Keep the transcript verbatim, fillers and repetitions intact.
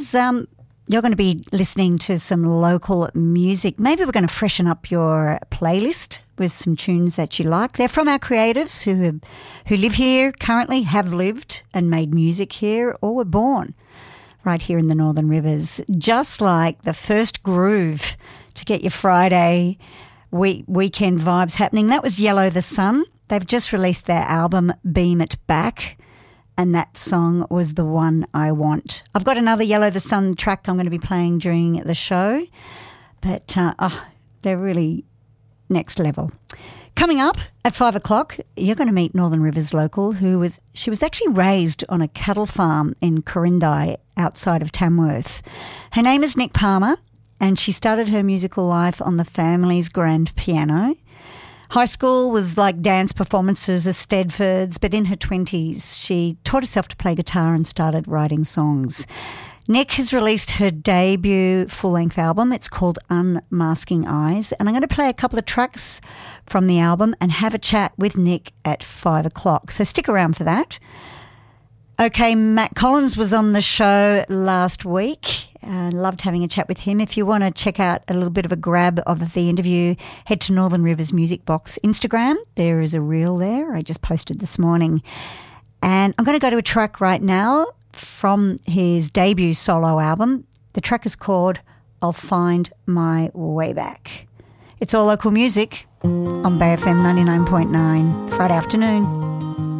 because um, you're going to be listening to some local music, maybe we're going to freshen up your playlist with some tunes that you like. They're from our creatives who have, who live here currently, have lived and made music here, or were born right here in the Northern Rivers. Just like the first groove to get your Friday week, weekend vibes happening. That was Yellow the Sun. They've just released their album, Beam It Back, and that song was The One I Want. I've got another Yellow the Sun track I'm going to be playing during the show, but uh, oh, they're really next level. Coming up at five o'clock, you're going to meet Northern Rivers local who was, she was actually raised on a cattle farm in Corindai outside of Tamworth. Her name is Nick Palmer, and she started her musical life on the family's grand piano. High school was like dance performances at Stedfords, but in her twenties, she taught herself to play guitar and started writing songs. Nick has released her debut full-length album. It's called Unmasking Eyes, and I'm going to play a couple of tracks from the album and have a chat with Nick at five o'clock. So stick around for that. Okay, Matt Collins was on the show last week. I uh, loved having a chat with him. If you want to check out a little bit of a grab of the interview, head to Northern Rivers Music Box Instagram. There is a reel there I just posted this morning. And I'm going to go to a track right now from his debut solo album. The track is called I'll Find My Way Back. It's all local music on Bay F M ninety-nine point nine, Friday afternoon.